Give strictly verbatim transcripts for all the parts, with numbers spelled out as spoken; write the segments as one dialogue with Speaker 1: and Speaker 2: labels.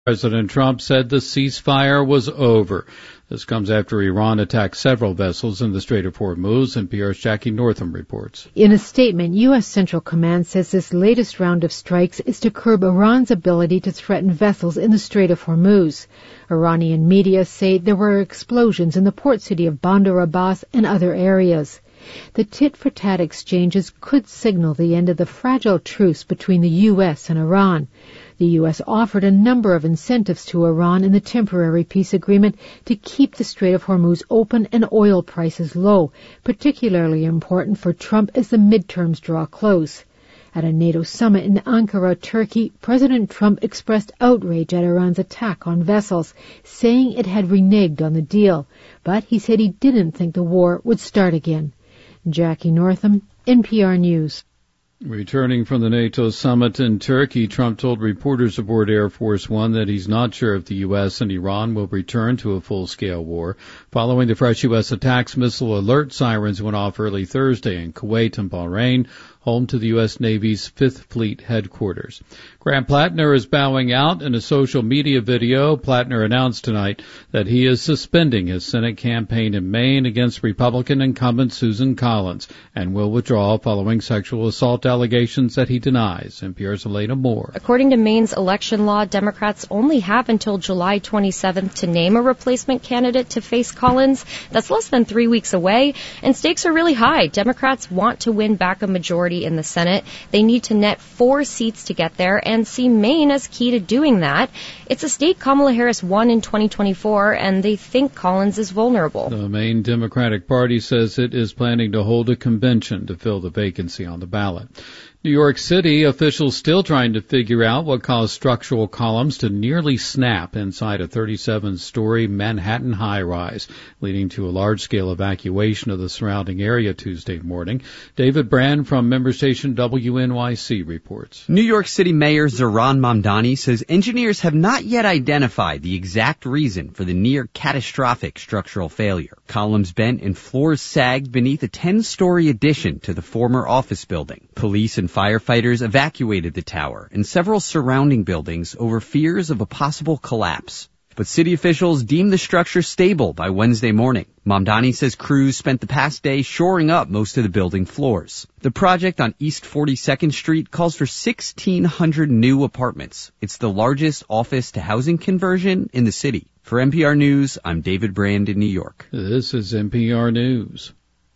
Speaker 1: President Trump said the ceasefire was over. This comes after Iran attacked several vessels in the Strait of Hormuz, and N P R's Jackie Northam reports.
Speaker 2: In a statement, U S. Central Command says this latest round of strikes is to curb Iran's ability to threaten vessels in the Strait of Hormuz. Iranian media say there were explosions in the port city of Bandar Abbas and other areas. The tit-for-tat exchanges could signal the end of the fragile truce between the U S and Iran. The U S offered a number of incentives to Iran in the temporary peace agreement to keep the Strait of Hormuz open and oil prices low, particularly important for Trump as the midterms draw close. At a NATO summit in Ankara, Turkey, President Trump expressed outrage at Iran's attack on vessels, saying it had reneged on the deal. But he said he didn't think the war would start again. Jackie Northam, N P R News.
Speaker 1: Returning from the NATO summit in Turkey, Trump told reporters aboard Air Force One that he's not sure if the U S and Iran will return to a full-scale war. Following the fresh U S attacks, missile alert sirens went off early Thursday in Kuwait and Bahrain, home to the U S. Navy's Fifth Fleet headquarters. Graham Plattner is bowing out in a social media video. Plattner announced tonight that he is suspending his Senate campaign in Maine against Republican incumbent Susan Collins and will withdraw following sexual assault allegations that he denies. N P R's Elena Moore.
Speaker 3: According to Maine's election law, Democrats only have until July twenty-seventh to name a replacement candidate to face Collins. That's less than three weeks away, and stakes are really high. Democrats want to win back a majority in the Senate. They need to net four seats to get there and see Maine as key to doing that. It's a state Kamala Harris won in twenty twenty-four, and they think Collins is vulnerable.
Speaker 1: The Maine Democratic Party says it is planning to hold a convention to fill the vacancy on the ballot. New York City officials still trying to figure out what caused structural columns to nearly snap inside a thirty-seven story Manhattan high-rise, leading to a large-scale evacuation of the surrounding area Tuesday morning. David Brand from member station W N Y C reports.
Speaker 4: New York City Mayor Zohran Mamdani says engineers have not yet identified the exact reason for the near-catastrophic structural failure. Columns bent and floors sagged beneath a ten-story addition to the former office building. Police and firefighters evacuated the tower and several surrounding buildings over fears of a possible collapse. But city officials deemed the structure stable by Wednesday morning. Mamdani says crews spent the past day shoring up most of the building floors. The project on East forty-second Street calls for sixteen hundred new apartments. It's the largest office-to-housing conversion in the city. For N P R News, I'm David Brand in New York.
Speaker 1: This is N P R News.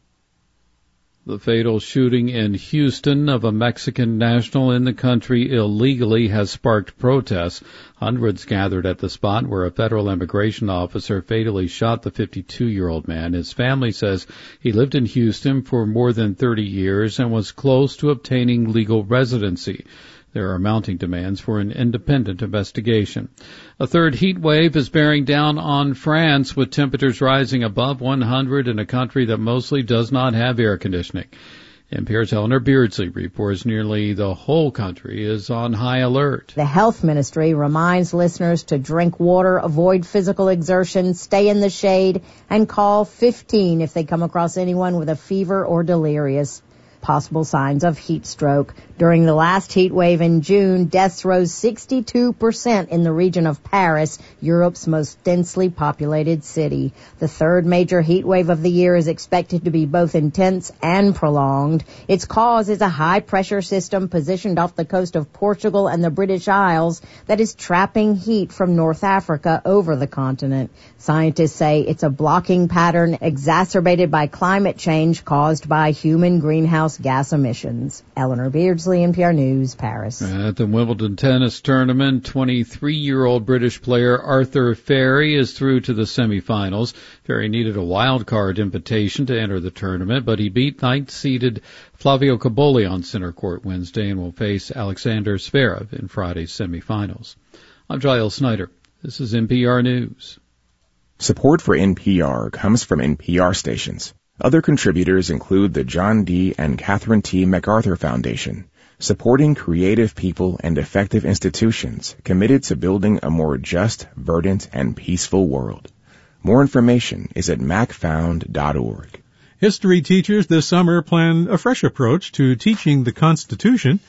Speaker 1: The fatal shooting in Houston of a Mexican national in the country illegally has sparked protests. Hundreds gathered at the spot where a federal immigration officer fatally shot the fifty-two-year-old man. His family says he lived in Houston for more than thirty years and was close to obtaining legal residency. There are mounting demands for an independent investigation. A third heat wave is bearing down on France, with temperatures rising above one hundred in a country that mostly does not have air conditioning. N P R's Eleanor Beardsley reports nearly the whole country is on high alert.
Speaker 5: The health ministry reminds listeners to drink water, avoid physical exertion, stay in the shade, and call fifteen if they come across anyone with a fever or delirious. Possible signs of heat stroke. During the last heat wave in June, deaths rose sixty-two percent in the region of Paris, Europe's most densely populated city. The third major heat wave of the year is expected to be both intense and prolonged. Its cause is a high-pressure system positioned off the coast of Portugal and the British Isles that is trapping heat from North Africa over the continent. Scientists say it's a blocking pattern exacerbated by climate change caused by human greenhouse gas emissions. Eleanor Beardsley, N P R News, Paris.
Speaker 1: At the Wimbledon tennis tournament, twenty-three-year-old British player Arthur Ferry is through to the semifinals. Ferry needed a wild card invitation to enter the tournament, but he beat ninth-seeded Flavio Cobolli on center court Wednesday and will face Alexander Zverev in Friday's semifinals. I'm Giles Snyder. This is N P R News.
Speaker 6: Support for N P R comes from N P R stations. Other contributors include the John D. and Catherine T. MacArthur Foundation, supporting creative people and effective institutions committed to building a more just, verdant, and peaceful world. More information is at mac found dot org.
Speaker 7: History teachers this summer plan a fresh approach to teaching the Constitution.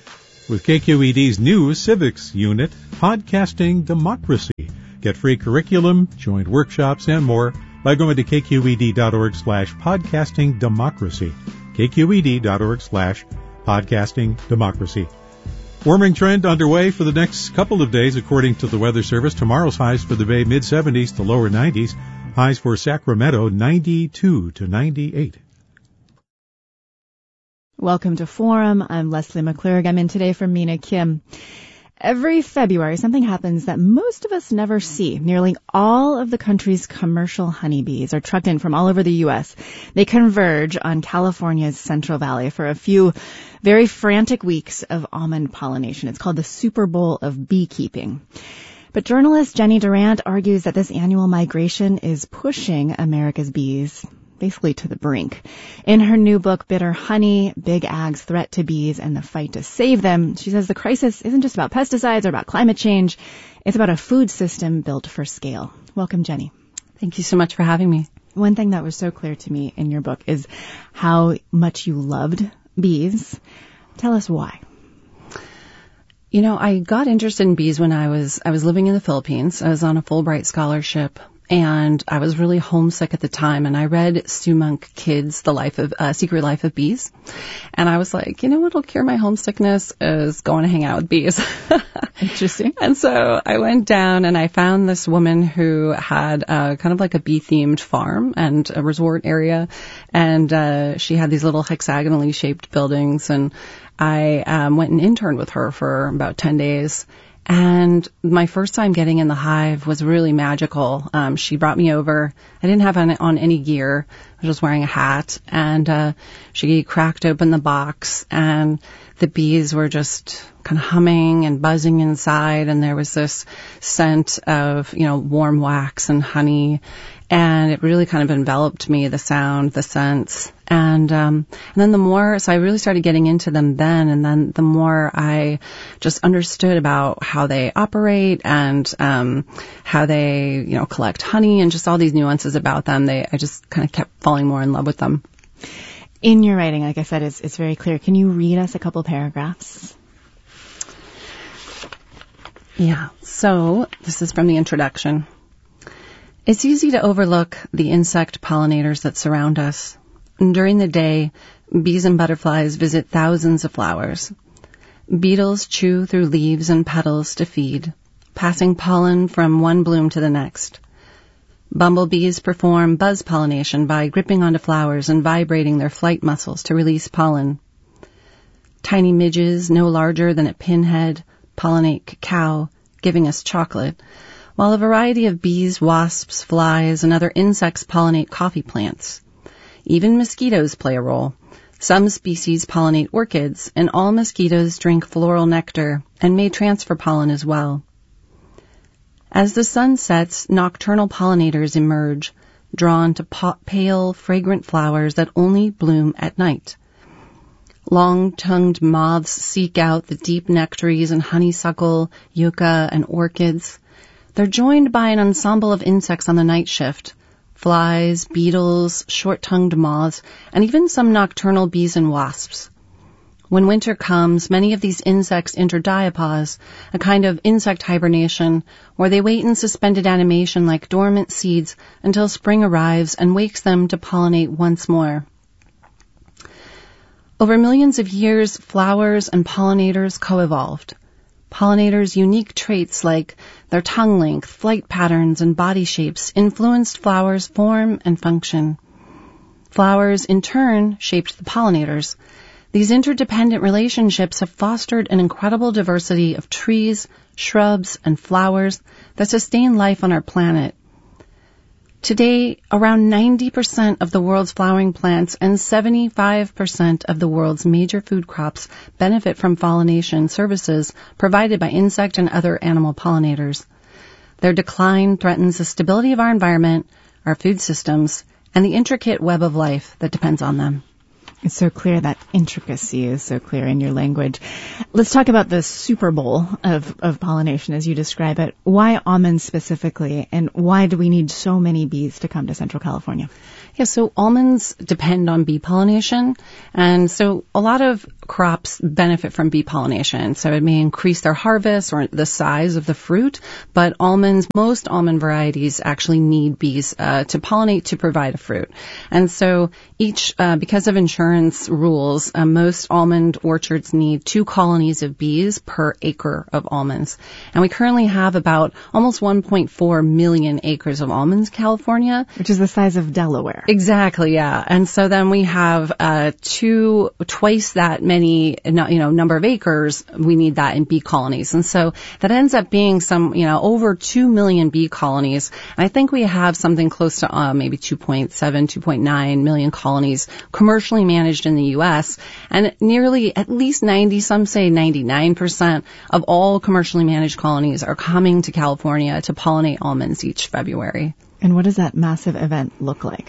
Speaker 7: with K Q E D's new civics unit, Podcasting Democracy. Get free curriculum, joint workshops, and more by going to kqed.org slash podcasting democracy. kqed.org slash podcasting democracy. Warming trend underway for the next couple of days, according to the Weather Service. Tomorrow's highs for the Bay, mid seventies to lower nineties. Highs for Sacramento, ninety-two to ninety-eight.
Speaker 8: Welcome to Forum. I'm Leslie McClurg. I'm in today for Mina Kim. Every February, something happens that most of us never see. Nearly all of the country's commercial honeybees are trucked in from all over the U S. They converge on California's Central Valley for a few very frantic weeks of almond pollination. It's called the Super Bowl of beekeeping. But journalist Jenny Durant argues that this annual migration is pushing America's bees basically to the brink. In her new book, Bitter Honey, Big Ag's Threat to Bees and the Fight to Save Them, she says the crisis isn't just about pesticides or about climate change. It's about a food system built for scale. Welcome, Jenny.
Speaker 9: Thank you so much for having me.
Speaker 8: One thing that was so clear to me in your book is how much you loved bees. Tell us why.
Speaker 9: You know, I got interested in bees when I was I was living in the Philippines. I was on a Fulbright scholarship. And I was really homesick at the time, and I read Sue Monk Kidd's The Life of uh, Secret Life of Bees, and I was like, you know what'll cure my homesickness is going to hang out with bees.
Speaker 8: Interesting.
Speaker 9: And so I went down and I found this woman who had uh, kind of like a bee-themed farm and a resort area, and uh, she had these little hexagonally shaped buildings, and I um, went and interned with her for about ten days. And my first time getting in the hive was really magical. Um, she brought me over. I didn't have on, on any gear. I was just wearing a hat. And uh, she cracked open the box, and the bees were just kind of humming and buzzing inside. And there was this scent of, you know, warm wax and honey. And it really kind of enveloped me, the sound, the scents. And, um, and then the more, so I really started getting into them then, and then the more I just understood about how they operate and, um, how they, you know, collect honey and just all these nuances about them, they, I just kind of kept falling more in love with them.
Speaker 8: In your writing, like I said, it's, it's very clear. Can you read us a couple paragraphs?
Speaker 9: Yeah. So this is from the introduction. It's easy to overlook the insect pollinators that surround us. During the day, bees and butterflies visit thousands of flowers. Beetles chew through leaves and petals to feed, passing pollen from one bloom to the next. Bumblebees perform buzz pollination by gripping onto flowers and vibrating their flight muscles to release pollen. Tiny midges, no larger than a pinhead, pollinate cacao, giving us chocolate, while a variety of bees, wasps, flies, and other insects pollinate coffee plants. Even mosquitoes play a role. Some species pollinate orchids, and all mosquitoes drink floral nectar and may transfer pollen as well. As the sun sets, nocturnal pollinators emerge, drawn to pa- pale, fragrant flowers that only bloom at night. Long-tongued moths seek out the deep nectaries and honeysuckle, yucca, and orchids. They're joined by an ensemble of insects on the night shift, flies, beetles, short-tongued moths, and even some nocturnal bees and wasps. When winter comes, many of these insects enter diapause, a kind of insect hibernation, where they wait in suspended animation like dormant seeds until spring arrives and wakes them to pollinate once more. Over millions of years, flowers and pollinators co-evolved. Pollinators' unique traits like their tongue length, flight patterns, and body shapes influenced flowers' form and function. Flowers, in turn, shaped the pollinators. These interdependent relationships have fostered an incredible diversity of trees, shrubs, and flowers that sustain life on our planet. Today, around ninety percent of the world's flowering plants and seventy-five percent of the world's major food crops benefit from pollination services provided by insect and other animal pollinators. Their decline threatens the stability of our environment, our food systems, and the intricate web of life that depends on them.
Speaker 8: It's so clear. That intricacy is so clear in your language. Let's talk about the Super Bowl of, of pollination as you describe it. Why almonds specifically, and why do we need so many bees to come to Central California?
Speaker 9: Yeah, so almonds depend on bee pollination, and so a lot of crops benefit from bee pollination. So it may increase their harvest or the size of the fruit, but almonds, most almond varieties actually need bees uh, to pollinate to provide a fruit. And so each, uh, because of insurance rules, uh, most almond orchards need two colonies of bees per acre of almonds. And we currently have about almost one point four million acres of almonds in California.
Speaker 8: Which is the size of Delaware.
Speaker 9: Exactly, yeah. And so then we have uh two, twice that many, you know, number of acres. We need that in bee colonies. And so that ends up being some, you know, over two million bee colonies. And I think we have something close to uh, maybe two point seven, two point nine million colonies commercially managed in the U S. And nearly at least ninety, some say ninety-nine percent of all commercially managed colonies are coming to California to pollinate almonds each February.
Speaker 8: And what does that massive event look like?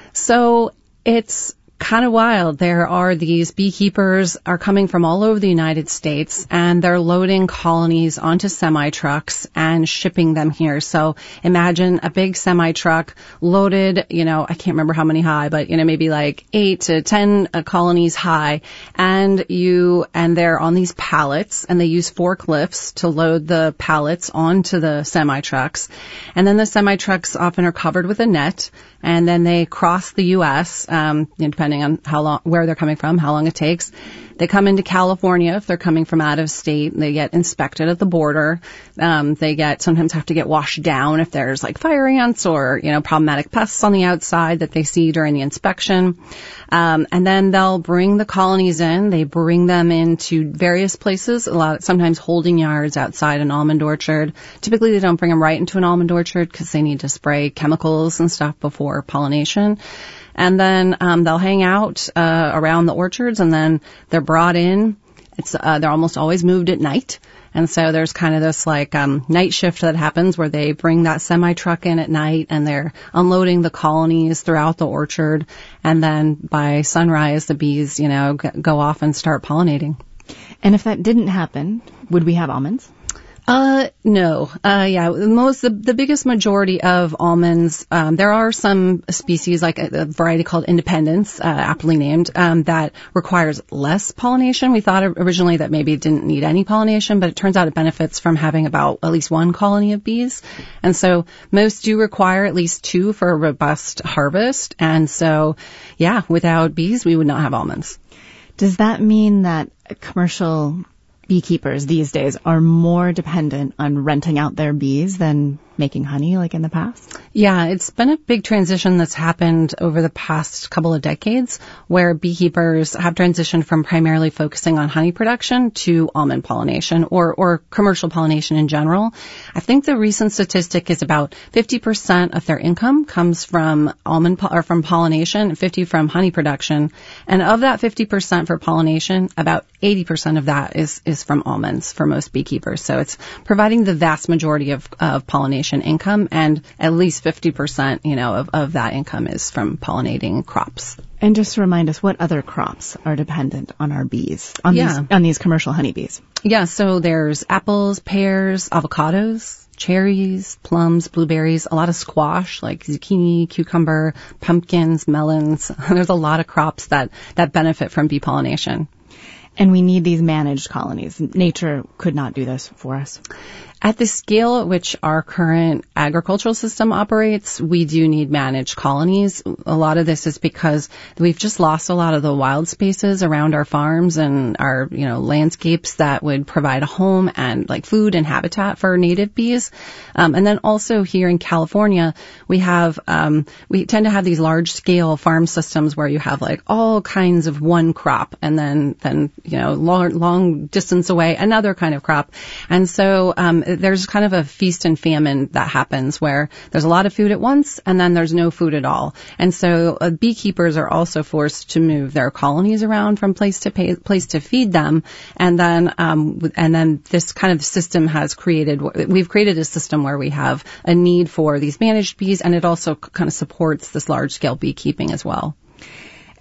Speaker 9: So it's kind of wild. There are these beekeepers are coming from all over the United States, and they're loading colonies onto semi-trucks and shipping them here. So imagine a big semi-truck loaded, you know, I can't remember how many high, but, you know, maybe like eight to ten uh, colonies high. And you, and they're on these pallets, and they use forklifts to load the pallets onto the semi-trucks. And then the semi-trucks often are covered with a net, and then they cross the U S, um, depending on how long, where they're coming from, how long it takes. They come into California if they're coming from out of state. They get inspected at the border. Um, they get, sometimes have to get washed down if there's like fire ants or, you know, problematic pests on the outside that they see during the inspection. Um, and then they'll bring the colonies in. They bring them into various places, a lot, sometimes holding yards outside an almond orchard. Typically they don't bring them right into an almond orchard because they need to spray chemicals and stuff before pollination. And then um, they'll hang out uh, around the orchards, and then they're brought in. It's uh, they're almost always moved at night, and so there's kind of this like um, night shift that happens where they bring that semi truck in at night, and they're unloading the colonies throughout the orchard, and then by sunrise the bees, you know, g- go off and start pollinating.
Speaker 8: And if that didn't happen, would we have almonds?
Speaker 9: Uh, no. Uh, yeah, most, the, the biggest majority of almonds, um, there are some species like a, a variety called Independence, uh, aptly named, um, that requires less pollination. We thought originally that maybe it didn't need any pollination, but it turns out it benefits from having about at least one colony of bees. And so most do require at least two for a robust harvest. And so, yeah, without bees, we would not have almonds.
Speaker 8: Does that mean that commercial beekeepers these days are more dependent on renting out their bees than making honey like in the past?
Speaker 9: Yeah, it's been a big transition that's happened over the past couple of decades where beekeepers have transitioned from primarily focusing on honey production to almond pollination or, or commercial pollination in general. I think the recent statistic is about fifty percent of their income comes from almond po- or from pollination and fifty from honey production. And of that fifty percent for pollination, about eighty percent of that is, is from almonds for most beekeepers. So it's providing the vast majority of, of pollination income, and at least fifty percent, you know, of, of that income is from pollinating crops.
Speaker 8: And just to remind us, what other crops are dependent on our bees, on
Speaker 9: yeah.
Speaker 8: these on these commercial honeybees?
Speaker 9: Yeah, so there's apples, pears, avocados, cherries, plums, blueberries, a lot of squash like zucchini, cucumber, pumpkins, melons. There's a lot of crops that, that benefit from bee pollination.
Speaker 8: And we need these managed colonies. Nature could not do this for us.
Speaker 9: At the scale at which our current agricultural system operates, we do need managed colonies. A lot of this is because we've just lost a lot of the wild spaces around our farms and our, you know, landscapes that would provide a home and like food and habitat for native bees. Um, and then also here in California, we have, um, we tend to have these large scale farm systems where you have like all kinds of one crop and then, then, you know, long, long distance away, another kind of crop. And so, um, there's kind of a feast and famine that happens where there's a lot of food at once and then there's no food at all. And so uh, beekeepers are also forced to move their colonies around from place to pay, place to feed them. And then, um, and then this kind of system has created, we've created a system where we have a need for these managed bees, and it also kind of supports this large scale beekeeping as well.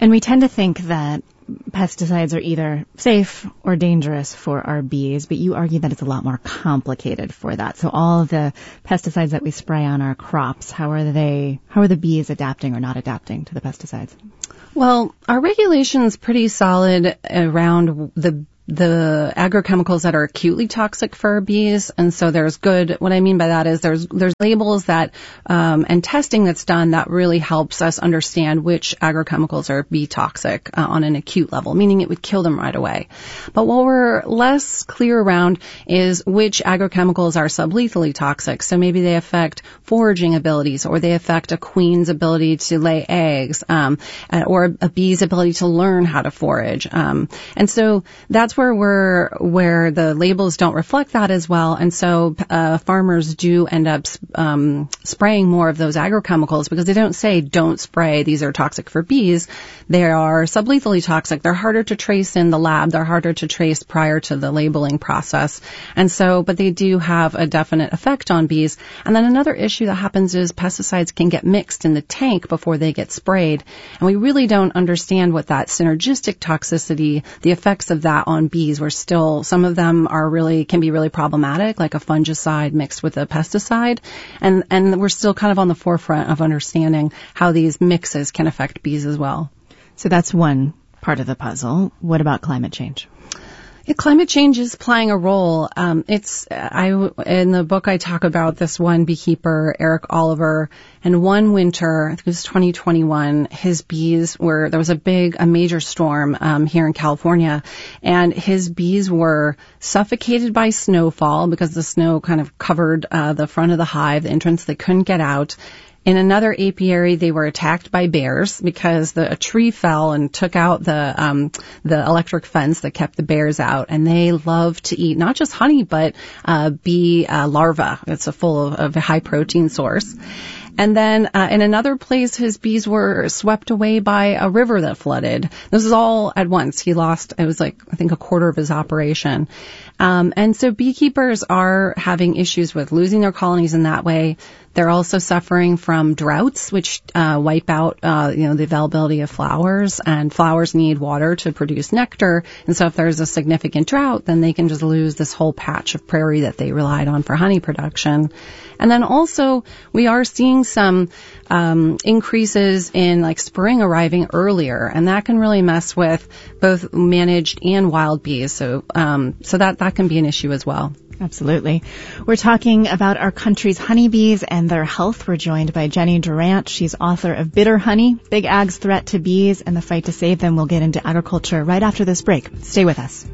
Speaker 8: And we tend to think that pesticides are either safe or dangerous for our bees, but you argue that it's a lot more complicated for that. So all of the pesticides that we spray on our crops, how are they, how are the bees adapting or not adapting to the pesticides?
Speaker 9: Well, our regulation's pretty solid around the the agrochemicals that are acutely toxic for bees, and so there's good. What I mean by that is there's there's labels that um, and testing that's done that really helps us understand which agrochemicals are bee toxic uh, on an acute level, meaning it would kill them right away. But what we're less clear around is which agrochemicals are sublethally toxic. So maybe they affect foraging abilities, or they affect a queen's ability to lay eggs, um, or a bee's ability to learn how to forage. Um, and so that's where we're, where the labels don't reflect that as well. And so, uh, farmers do end up, um, spraying more of those agrochemicals because they don't say don't spray. These are toxic for bees. They are sublethally toxic. They're harder to trace in the lab. They're harder to trace prior to the labeling process. And so, but they do have a definite effect on bees. And then another issue that happens is pesticides can get mixed in the tank before they get sprayed. And we really don't understand what that synergistic toxicity, the effects of that on bees. We're still, some of them are really, can be really problematic, like a fungicide mixed with a pesticide. And, and we're still kind of on the forefront of understanding how these mixes can affect bees as well.
Speaker 8: So that's one part of the puzzle. What about climate change?
Speaker 9: Yeah, climate change is playing a role. Um, it's, I, in the book I talk about this one beekeeper, Eric Oliver, and one winter, I think it was twenty twenty-one, his bees were, there was a big, a major storm, um, here in California, and his bees were suffocated by snowfall because the snow kind of covered, uh, the front of the hive, the entrance, they couldn't get out. In another apiary, they were attacked by bears because the, a tree fell and took out the um, the electric fence that kept the bears out. And they love to eat not just honey, but uh, bee uh, larvae. It's a full of, of a high protein source. And then uh, in another place, his bees were swept away by a river that flooded. This is all at once. He lost, it was like, I think, a quarter of his operation. Um, and so beekeepers are having issues with losing their colonies in that way. They're also suffering from droughts, which uh, wipe out, uh, you know, the availability of flowers, and flowers need water to produce nectar. And so if there's a significant drought, then they can just lose this whole patch of prairie that they relied on for honey production. And then also we are seeing some um, increases in like spring arriving earlier, and that can really mess with both managed and wild bees. So, um, so that that can be an issue as well.
Speaker 8: Absolutely. We're talking about our country's honeybees and their health. We're joined by Jenny Durant. She's author of Bitter Honey, Big Ag's Threat to Bees and the Fight to Save Them. We'll get into agriculture right after this break. Stay with us.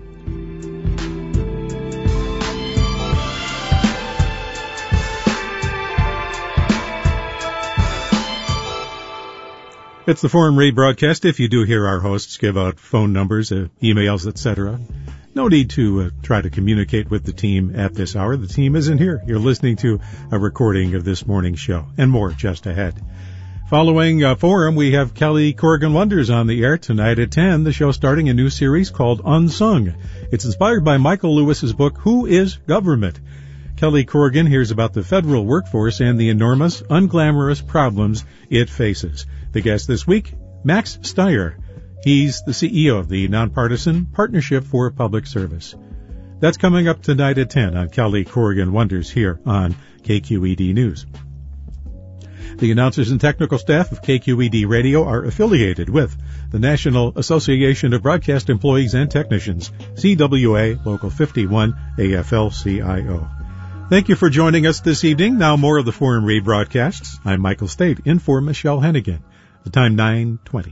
Speaker 7: It's the Forum Read broadcast. If you do hear our hosts give out phone numbers, uh, emails, et cetera, no need to uh, try to communicate with the team at this hour. The team isn't here. You're listening to a recording of this morning's show, and more just ahead. Following uh, Forum, we have Kelly Corrigan Wonders on the air tonight at ten. The show starting a new series called Unsung. It's inspired by Michael Lewis's book, Who is Government? Kelly Corrigan hears about the federal workforce and the enormous, unglamorous problems it faces. The guest this week, Max Stier. He's the C E O of the Nonpartisan Partnership for Public Service. That's coming up tonight at ten on Kelly Corrigan Wonders here on K Q E D News. The announcers and technical staff of K Q E D Radio are affiliated with the National Association of Broadcast Employees and Technicians, C W A Local fifty-one A F L C I O. Thank you for joining us this evening. Now more of the Forum Read broadcasts. I'm Michael State, in for Michelle Hennigan. The time nine twenty.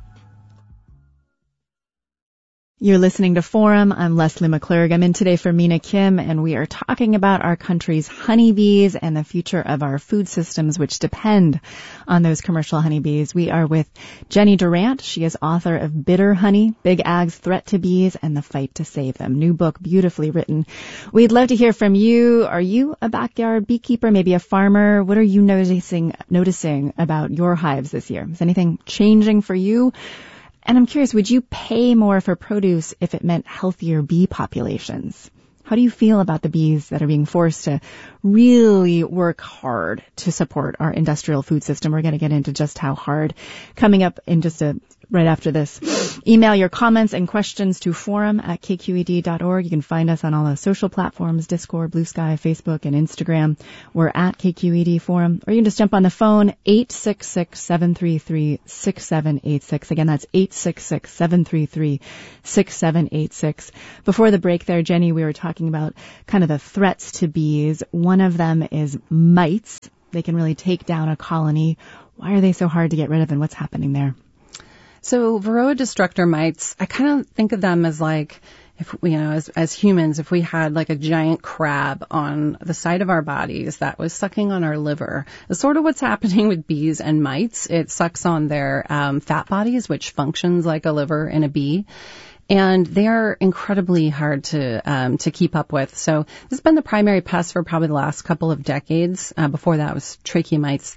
Speaker 8: You're listening to Forum. I'm Leslie McClurg. I'm in today for Mina Kim, and we are talking about our country's honeybees and the future of our food systems, which depend on those commercial honeybees. We are with Jenny Durant. She is author of Bitter Honey, Big Ag's Threat to Bees and the Fight to Save Them. New book, beautifully written. We'd love to hear from you. Are you a backyard beekeeper, maybe a farmer? What are you noticing, noticing about your hives this year? Is anything changing for you? And I'm curious, would you pay more for produce if it meant healthier bee populations? How do you feel about the bees that are being forced to really work hard to support our industrial food system? We're going to get into just how hard coming up in just a right after this. Email your comments and questions to forum at k q e d dot org. You can find us on all the social platforms, Discord, Blue Sky, Facebook, and Instagram. We're at K Q E D Forum. Or you can just jump on the phone, eight six six, seven three three, six seven eight six. Again, that's eight six six, seven three three, six seven eight six. Before the break there, Jenny, we were talking about kind of the threats to bees. One of them is mites. They can really take down a colony. Why are they so hard to get rid of, and what's happening there?
Speaker 9: So Varroa destructor mites, I kind of think of them as like, if you know, as, as humans, if we had like a giant crab on the side of our bodies that was sucking on our liver. It's sort of what's happening with bees and mites. It sucks on their um, fat bodies, which functions like a liver in a bee. And they are incredibly hard to um, to keep up with. So this has been the primary pest for probably the last couple of decades. Uh, before that was trachea mites.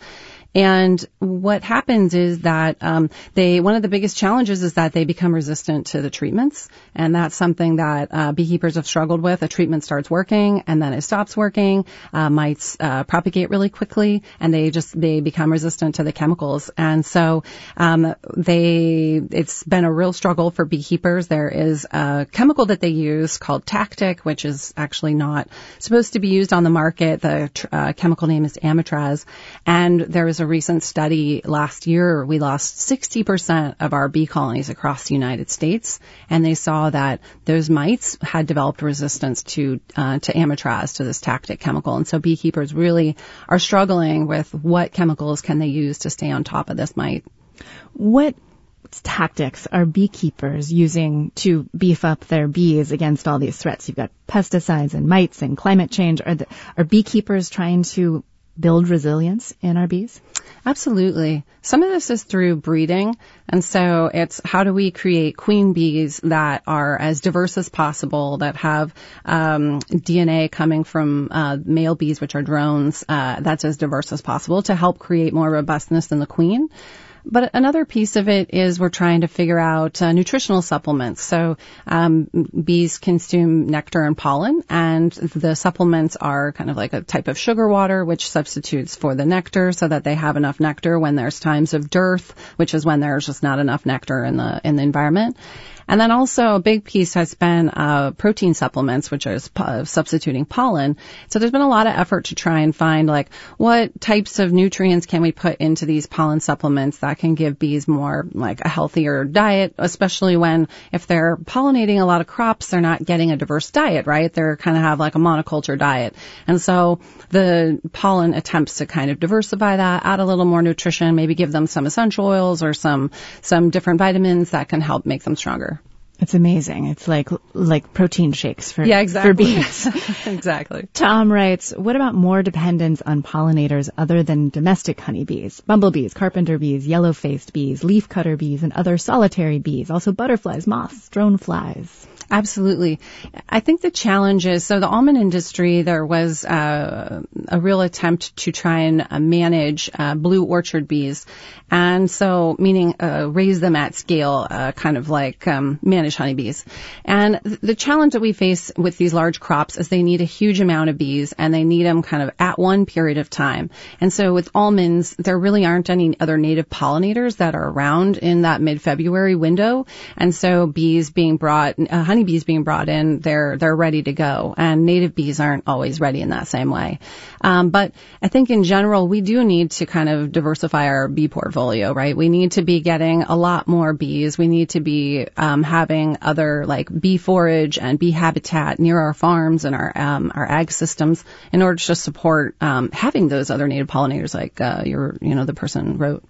Speaker 9: And what happens is that um, they one of the biggest challenges is that they become resistant to the treatments, and that's something that uh, beekeepers have struggled with. A treatment starts working, and then it stops working. Uh, mites uh, propagate really quickly, and they just they become resistant to the chemicals. And so um, they it's been a real struggle for beekeepers. There is a chemical that they use called Tactic, which is actually not supposed to be used on the market. The uh, chemical name is Amitraz, and there is a recent study last year. We lost sixty percent of our bee colonies across the United States, and they saw that those mites had developed resistance to uh, to Amitraz, to this Tactic chemical. And so beekeepers really are struggling with what chemicals can they use to stay on top of this mite.
Speaker 8: What tactics are beekeepers using to beef up their bees against all these threats? You've got pesticides and mites and climate change. Are, the, are beekeepers trying to build resilience in our bees?
Speaker 9: Absolutely. Some of this is through breeding. And so it's how do we create queen bees that are as diverse as possible, that have um, D N A coming from uh, male bees, which are drones, uh, that's as diverse as possible to help create more robustness in the queen. But another piece of it is we're trying to figure out uh, nutritional supplements. So um, bees consume nectar and pollen, and the supplements are kind of like a type of sugar water, which substitutes for the nectar so that they have enough nectar when there's times of dearth, which is when there's just not enough nectar in the in the environment. And then also a big piece has been uh, protein supplements, which is po- substituting pollen. So there's been a lot of effort to try and find, like, what types of nutrients can we put into these pollen supplements that can give bees more, like, a healthier diet, especially when if they're pollinating a lot of crops, they're not getting a diverse diet, right? They're kind of have like a monoculture diet. And so the pollen attempts to kind of diversify that, add a little more nutrition, maybe give them some essential oils or some some different vitamins that can help make them stronger.
Speaker 8: It's amazing. It's like like protein shakes for,
Speaker 9: yeah, exactly.
Speaker 8: for bees.
Speaker 9: Exactly.
Speaker 8: Tom writes, what about more dependence on pollinators other than domestic honeybees? Bumblebees, carpenter bees, yellow-faced bees, leafcutter bees, and other solitary bees. Also butterflies, moths, drone flies.
Speaker 9: Absolutely. I think the challenge is, so the almond industry, there was uh, a real attempt to try and uh, manage uh, blue orchard bees. And so, meaning uh, raise them at scale, uh, kind of like um, manage honeybees. And th- the challenge that we face with these large crops is they need a huge amount of bees, and they need them kind of at one period of time. And so with almonds, there really aren't any other native pollinators that are around in that mid-February window. And so bees being brought, uh, honeybees being brought in, they're they're ready to go. And native bees aren't always ready in that same way. Um, but I think in general, we do need to kind of diversify our bee portfolio, right? We need to be getting a lot more bees. We need to be um, having other like bee forage and bee habitat near our farms and our um, our ag systems in order to support um, having those other native pollinators, like uh, your you know the person wrote.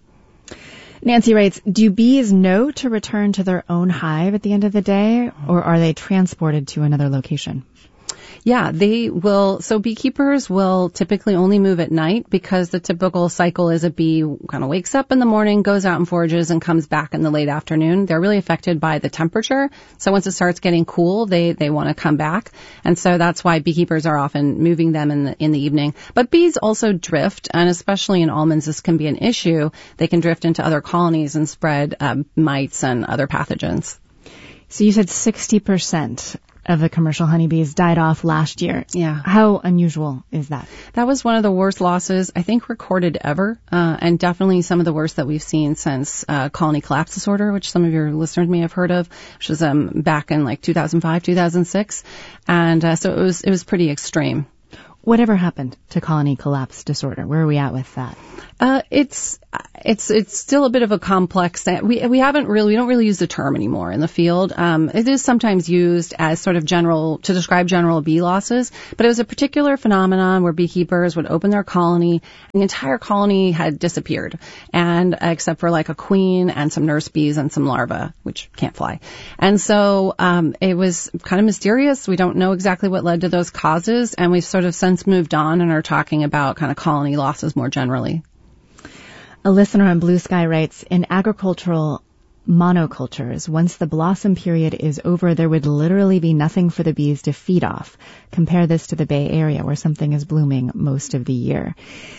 Speaker 8: Nancy writes, do bees know to return to their own hive at the end of the day, or are they transported to another location?
Speaker 9: Yeah, they will. So beekeepers will typically only move at night because the typical cycle is a bee kind of wakes up in the morning, goes out and forages, and comes back in the late afternoon. They're really affected by the temperature. So once it starts getting cool, they, they want to come back. And so that's why beekeepers are often moving them in the, in the evening. But bees also drift, and especially in almonds, this can be an issue. They can drift into other colonies and spread um, mites and other pathogens.
Speaker 8: So you said sixty percent of the commercial honeybees died off last year.
Speaker 9: Yeah.
Speaker 8: How unusual is that?
Speaker 9: That was one of the worst losses, I think, recorded ever, uh, and definitely some of the worst that we've seen since uh, colony collapse disorder, which some of your listeners may have heard of, which was um, back in like two thousand five, two thousand six, and uh, so it was it was pretty extreme.
Speaker 8: Whatever happened to colony collapse disorder? Where are we at with that?
Speaker 9: Uh, it's it's it's still a bit of a complex. We we haven't really we don't really use the term anymore in the field. Um, it is sometimes used as sort of general to describe general bee losses, but it was a particular phenomenon where beekeepers would open their colony and the entire colony had disappeared, and uh, except for like a queen and some nurse bees and some larvae, which can't fly. And so um, it was kind of mysterious. We don't know exactly what led to those causes, and we've sort of since moved on and are talking about kind of colony losses more generally.
Speaker 8: A listener on Blue Sky writes, in agricultural monocultures, once the blossom period is over, there would literally be nothing for the bees to feed off. Compare this to the Bay Area, where something is blooming most of the year.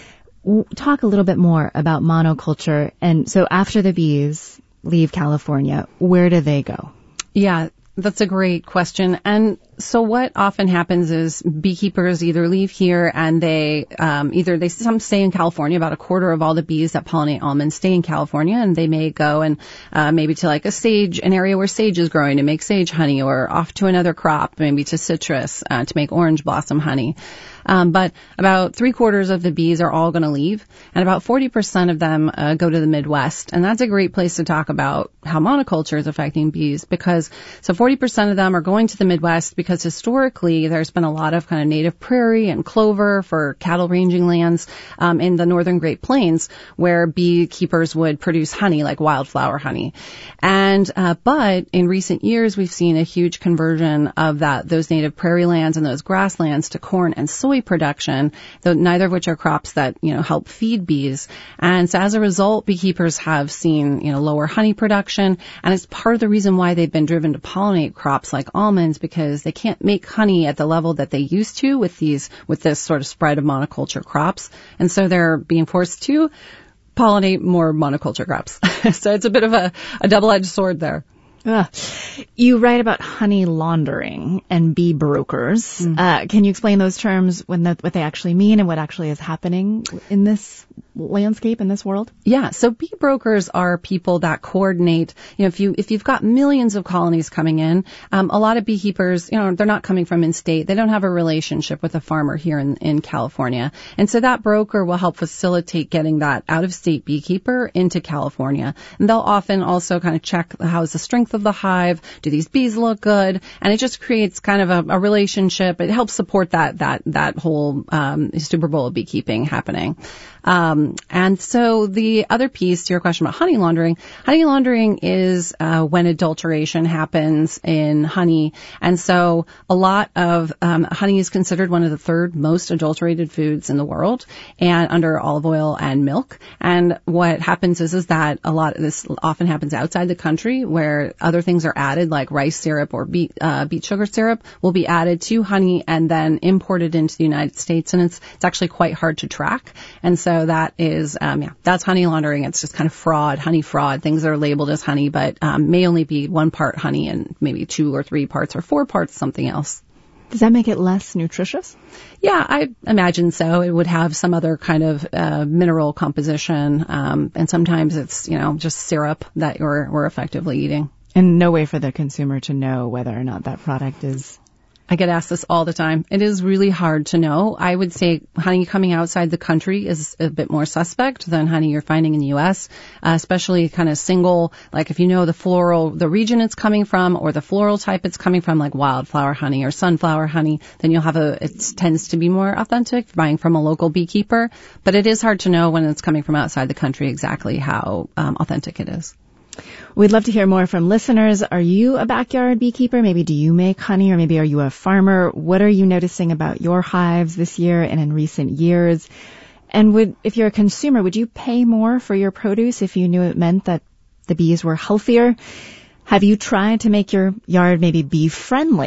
Speaker 8: Talk a little bit more about monoculture. And so after the bees leave California, where do they go?
Speaker 9: Yeah, that's a great question. And so what often happens is beekeepers either leave here and they um, either they some stay in California. About a quarter of all the bees that pollinate almonds stay in California, and they may go and uh, maybe to like a sage, an area where sage is growing to make sage honey, or off to another crop, maybe to citrus uh, to make orange blossom honey. Um, but about three quarters of the bees are all going to leave, and about forty percent of them uh, go to the Midwest. And that's a great place to talk about how monoculture is affecting bees, because so forty percent of them are going to the Midwest because historically there's been a lot of kind of native prairie and clover for cattle ranging lands um, in the northern Great Plains where beekeepers would produce honey like wildflower honey. And uh, but in recent years we've seen a huge conversion of that those native prairie lands and those grasslands to corn and soy production, though neither of which are crops that, you know, help feed bees. And so as a result, beekeepers have seen, you know, lower honey production, and it's part of the reason why they've been driven to pollinate crops like almonds, because they can't make honey at the level that they used to with these, with this sort of spread of monoculture crops. And so they're being forced to pollinate more monoculture crops. So it's a bit of a, a double-edged sword there.
Speaker 8: Uh, you write about honey laundering and bee brokers. Mm. Uh, can you explain those terms, when the, what they actually mean and what actually is happening in this landscape, in this world?
Speaker 9: Yeah, so bee brokers are people that coordinate, you know, if you, if you've got millions of colonies coming in, um, a lot of beekeepers, you know, they're not coming from in-state. They don't have a relationship with a farmer here in, in California. And so that broker will help facilitate getting that out-of-state beekeeper into California. And they'll often also kind of check how's the strength of the hive, do these bees look good, and it just creates kind of a, a relationship. It helps support that that that whole um, Super Bowl of beekeeping happening. Um, and so the other piece to your question about honey laundering, honey laundering is uh, when adulteration happens in honey. And so a lot of um, honey is considered one of the third most adulterated foods in the world, and under olive oil and milk. And what happens is, is that a lot of this often happens outside the country, where other things are added, like rice syrup or beet, uh, beet sugar syrup will be added to honey and then imported into the United States. And it's, it's actually quite hard to track. And so So that is, um, yeah, that's honey laundering. It's just kind of fraud, honey fraud. Things that are labeled as honey, but um, may only be one part honey and maybe two or three parts or four parts something else.
Speaker 8: Does that make it less nutritious?
Speaker 9: Yeah, I imagine so. It would have some other kind of uh, mineral composition, um, and sometimes it's, you know, just syrup that we're, we're effectively eating.
Speaker 8: And no way for the consumer to know whether or not that product is...
Speaker 9: I get asked this all the time. It is really hard to know. I would say honey coming outside the country is a bit more suspect than honey you're finding in the U S, uh, especially kind of single, like if you know the floral, the region it's coming from, or the floral type it's coming from, like wildflower honey or sunflower honey, then you'll have a, it tends to be more authentic buying from a local beekeeper. But it is hard to know when it's coming from outside the country exactly how um, authentic it is.
Speaker 8: We'd love to hear more from listeners. Are you a backyard beekeeper? Maybe do you make honey, or maybe are you a farmer? What are you noticing about your hives this year and in recent years? And would, if you're a consumer, would you pay more for your produce if you knew it meant that the bees were healthier? Have you tried to make your yard maybe bee friendly?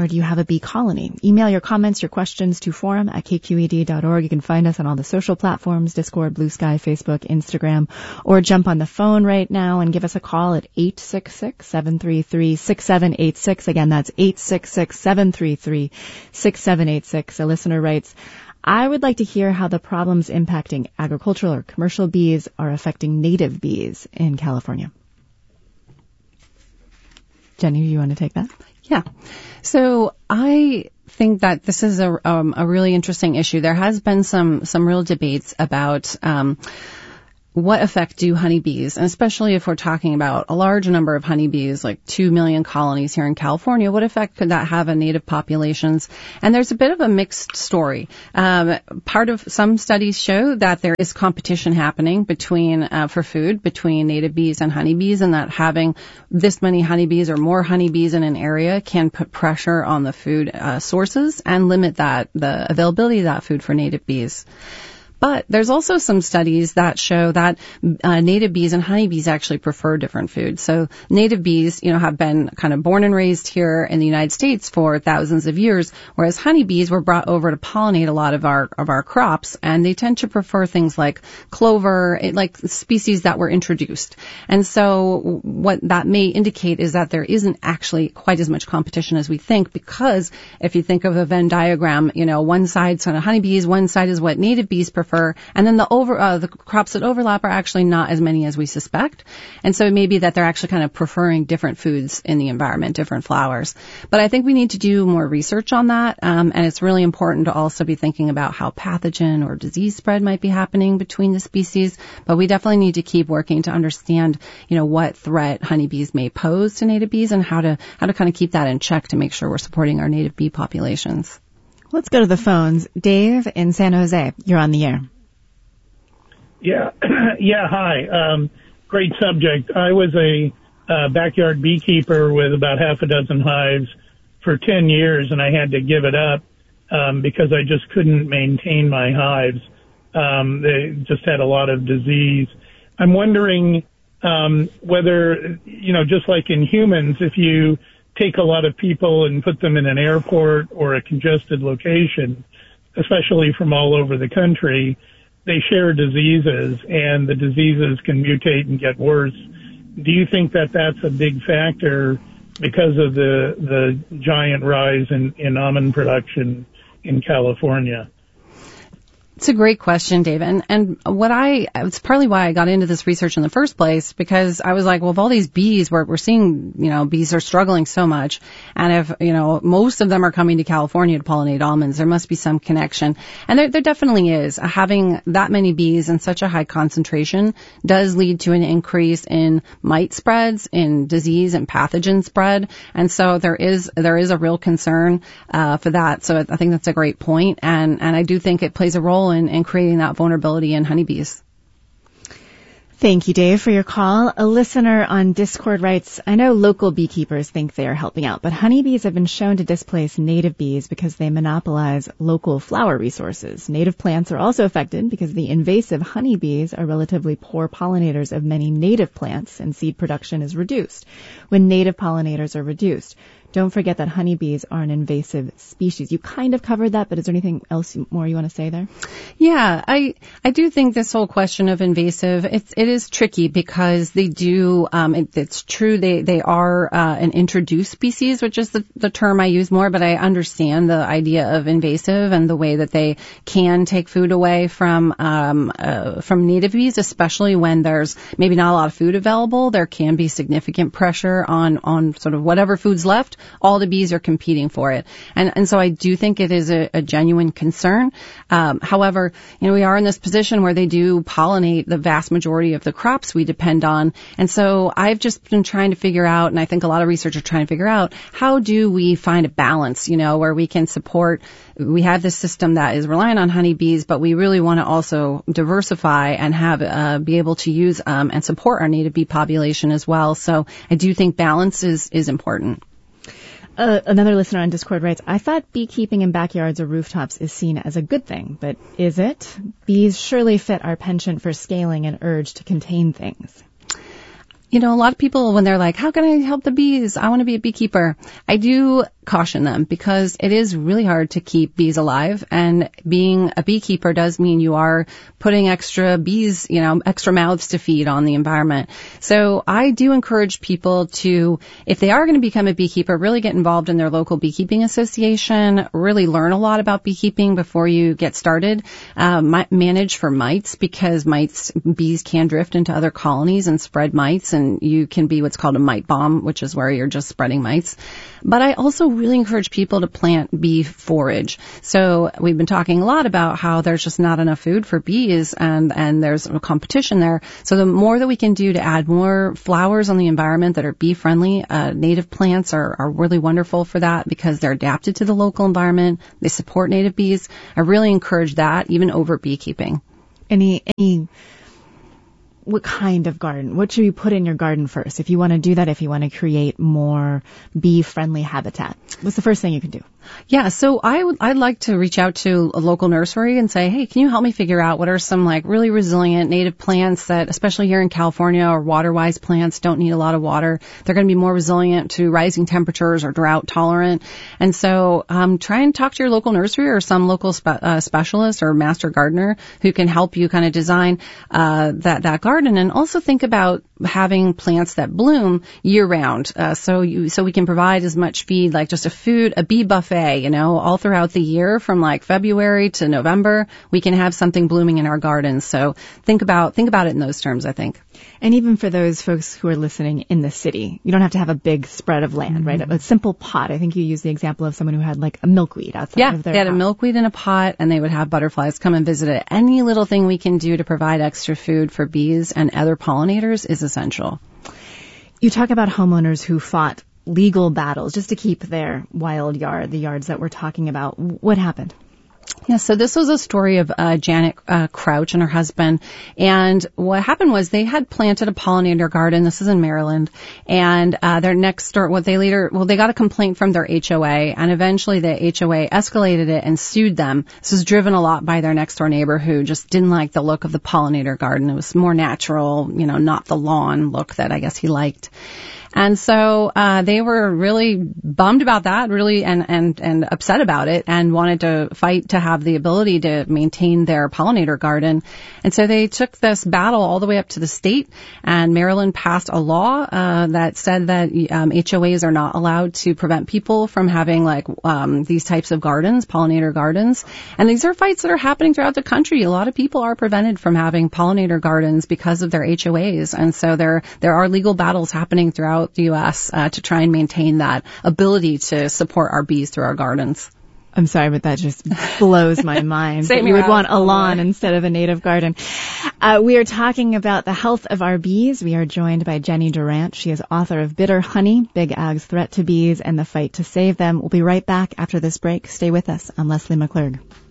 Speaker 8: or do you have a bee colony? Email your comments, your questions to forum at k q e d dot org. You can find us on all the social platforms, Discord, Blue Sky, Facebook, Instagram, or jump on the phone right now and give us a call at eight six six, seven three three, six seven eight six. Again, that's eight six six, seven three three, six seven eight six. A listener writes, I would like to hear how the problems impacting agricultural or commercial bees are affecting native bees in California. Jenny, you want to take that?
Speaker 9: Yeah. So I think that this is a, um, a really interesting issue. There has been some, some real debates about, um, what effect do honeybees, and especially if we're talking about a large number of honeybees, like two million colonies here in California, what effect could that have on native populations? And there's a bit of a mixed story. Um, part of some studies show that there is competition happening between, uh, for food between native bees and honeybees, and that having this many honeybees or more honeybees in an area can put pressure on the food uh, sources and limit that, the availability of that food for native bees. But there's also some studies that show that uh, native bees and honeybees actually prefer different foods. So native bees, you know, have been kind of born and raised here in the United States for thousands of years, whereas honeybees were brought over to pollinate a lot of our of our crops, and they tend to prefer things like clover, it, like species that were introduced. And so what that may indicate is that there isn't actually quite as much competition as we think, because if you think of a Venn diagram, you know, one side's kind of honeybees, one side is what native bees prefer. And then the over uh, the crops that overlap are actually not as many as we suspect. And so it may be that they're actually kind of preferring different foods in the environment, different flowers. But I think we need to do more research on that. Um, and it's really important to also be thinking about how pathogen or disease spread might be happening between the species. But we definitely need to keep working to understand, you know, what threat honeybees may pose to native bees and how to how to kind of keep that in check to make sure we're supporting our native bee populations.
Speaker 8: Let's go to the phones. Dave in San Jose, you're on the air.
Speaker 10: Yeah, yeah. Hi. Um, great subject. I was a uh, backyard beekeeper with about half a dozen hives for ten years, and I had to give it up um, because I just couldn't maintain my hives. Um, they just had a lot of disease. I'm wondering um, whether, you know, just like in humans, if you take a lot of people and put them in an airport or a congested location, especially from all over the country, they share diseases, and the diseases can mutate and get worse. Do you think that that's a big factor because of the the giant rise in, in almond production in California?
Speaker 9: It's a great question, David. And, and what I, it's partly why I got into this research in the first place, because I was like, well, if all these bees, we're, we're seeing, you know, bees are struggling so much. And if, you know, most of them are coming to California to pollinate almonds, there must be some connection. And there, there definitely is. Having that many bees in such a high concentration does lead to an increase in mite spreads, in disease and pathogen spread. And so there is, there is a real concern, uh, for that. So I think that's a great point. And, and I do think it plays a role In, in creating that vulnerability in honeybees.
Speaker 8: Thank you, Dave, for your call. A listener on Discord writes, I know local beekeepers think they are helping out, but honeybees have been shown to displace native bees because they monopolize local flower resources. Native plants are also affected because the invasive honeybees are relatively poor pollinators of many native plants, and seed production is reduced when native pollinators are reduced. Don't forget that honeybees are an invasive species. You kind of covered that, but is there anything else more you want to say there?
Speaker 9: Yeah, I I do think this whole question of invasive, it's, it is tricky because they do, um, it, it's true they, they are uh, an introduced species, which is the, the term I use more, but I understand the idea of invasive and the way that they can take food away from um, uh, from native bees, especially when there's maybe not a lot of food available. There can be significant pressure on, on sort of whatever food's left. All the bees are competing for it. And, and so I do think it is a, a genuine concern. Um, however, you know, we are in this position where they do pollinate the vast majority of the crops we depend on. And so I've just been trying to figure out, and I think a lot of researchers are trying to figure out, how do we find a balance, you know, where we can support, we have this system that is relying on honeybees, but we really want to also diversify and have, uh, be able to use, um, and support our native bee population as well. So I do think balance is, is important.
Speaker 8: Uh, another listener on Discord writes, I thought beekeeping in backyards or rooftops is seen as a good thing, but is it? Bees surely fit our penchant for scaling and urge to contain things.
Speaker 9: You know, a lot of people, when they're like, how can I help the bees? I want to be a beekeeper. I do caution them because it is really hard to keep bees alive. And being a beekeeper does mean you are putting extra bees, you know, extra mouths to feed on the environment. So I do encourage people to, if they are going to become a beekeeper, really get involved in their local beekeeping association, really learn a lot about beekeeping before you get started. Um, manage for mites, because mites, bees can drift into other colonies and spread mites, and you can be what's called a mite bomb, which is where you're just spreading mites. But I also really encourage people to plant bee forage. So we've been talking a lot about how there's just not enough food for bees, and, and there's a competition there. So the more that we can do to add more flowers on the environment that are bee friendly, uh, native plants are, are really wonderful for that because they're adapted to the local environment. They support native bees. I really encourage that, even over beekeeping.
Speaker 8: Any, any, what kind of garden? What should you put in your garden first? If you want to do that, if you want to create more bee-friendly habitat, what's the first thing you can do?
Speaker 9: Yeah, so I would, I'd like to reach out to a local nursery and say, hey, can you help me figure out what are some like really resilient native plants that, especially here in California, or water-wise plants, don't need a lot of water. They're going to be more resilient to rising temperatures or drought tolerant. And so um, try and talk to your local nursery or some local spe- uh, specialist or master gardener who can help you kind of design uh, that, that garden. And also think about having plants that bloom year round. Uh, so you, so we can provide as much feed, like just a food, a bee buffet, you know, all throughout the year from like February to November, we can have something blooming in our gardens. So think about, think about it in those terms, I think.
Speaker 8: And even for those folks who are listening in the city, you don't have to have a big spread of land, mm-hmm. right? A simple pot. I think you used the example of someone who had like a milkweed outside
Speaker 9: yeah,
Speaker 8: of their
Speaker 9: they had
Speaker 8: pot.
Speaker 9: a milkweed in a pot, and they would have butterflies come and visit it. Any little thing we can do to provide extra food for bees and other pollinators is essential.
Speaker 8: You talk about homeowners who fought legal battles just to keep their wild yard, the yards that we're talking about. What happened?
Speaker 9: Yeah, so this was a story of uh, Janet uh, Crouch and her husband. And what happened was they had planted a pollinator garden. This is in Maryland. And uh, their next door, what they later, well, they got a complaint from their H O A. And eventually the H O A escalated it and sued them. This was driven a lot by their next door neighbor who just didn't like the look of the pollinator garden. It was more natural, you know, not the lawn look that I guess he liked. And so uh they were really bummed about that, really, and, and, and upset about it, and wanted to fight to have the ability to maintain their pollinator garden. And so they took this battle all the way up to the state, and Maryland passed a law uh that said that um, H O As are not allowed to prevent people from having like um these types of gardens, pollinator gardens. And these are fights that are happening throughout the country. A lot of people are prevented from having pollinator gardens because of their H O As. And so there there are legal battles happening throughout the U S uh, to try and maintain that ability to support our bees through our gardens.
Speaker 8: I'm sorry, but that just blows my mind. That you would want a lawn instead of a native garden. Uh, we are talking about the health of our bees. We are joined by Jenny Durant. She is author of Bitter Honey, Big Ag's Threat to Bees and the Fight to Save Them. We'll be right back after this break. Stay with us. I'm Leslie McClurg.